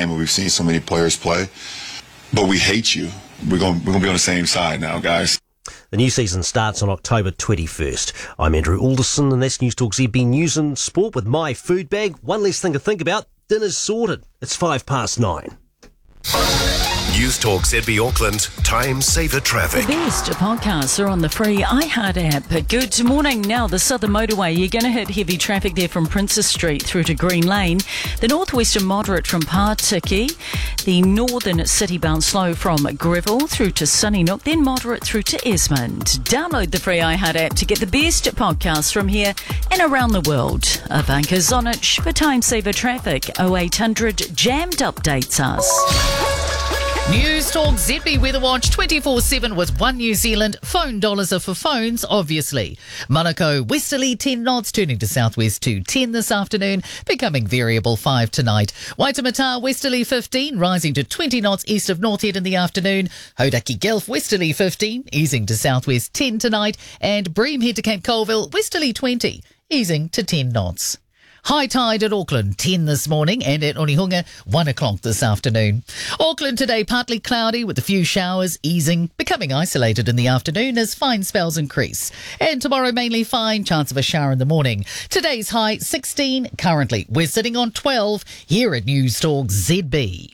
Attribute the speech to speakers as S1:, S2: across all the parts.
S1: game and we've seen so many players play. But we hate you. We're gonna be on the same side now, guys.
S2: The new season starts on October 21st. I'm Andrew Alderson, and that's News Talk ZB News and Sport with my food bag. One less thing to think about. Dinner's sorted. It's 9:05.
S3: News Talk ZB Auckland, Time Saver Traffic.
S4: The best podcasts are on the free iHeart app. Good morning. Now, the Southern Motorway, you're going to hit heavy traffic there from Princess Street through to Green Lane. The Northwestern moderate from Pārtiki. The Northern City-bound slow from Greville through to Sunnynook, then moderate through to Esmond. Download the free iHeart app to get the best podcasts from here and around the world. Ivanka Zonic for Time Saver Traffic. 0800 Jammed updates us.
S5: News Talk ZB Weather Watch 24/7 with One New Zealand. Phone dollars are for phones, obviously. Manukau westerly 10 knots, turning to southwest to 10 this afternoon, becoming variable 5 tonight. Waitemata westerly 15, rising to 20 knots east of North Head in the afternoon. Hodaki Guelph westerly 15, easing to southwest 10 tonight. And Bream Head to Cape Colville westerly 20, easing to 10 knots. High tide at Auckland, 10 this morning, and at Onehunga, 1 o'clock this afternoon. Auckland today partly cloudy with a few showers, easing, becoming isolated in the afternoon as fine spells increase. And tomorrow mainly fine, chance of a shower in the morning. Today's high 16, currently we're sitting on 12 here at News Talk ZB.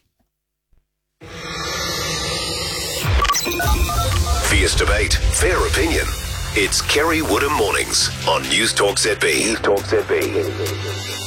S3: Fierce debate, fair opinion. It's Kerry Woodham Mornings on News Talk ZB. News Talk ZB.